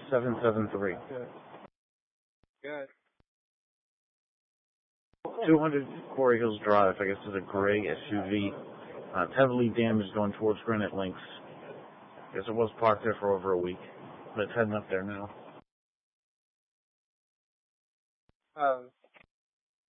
773. Good. 200 Quarry Hills Drive, I guess, is a gray SUV. It's heavily damaged going towards Granite Links. I guess it was parked there for over a week, but it's heading up there now.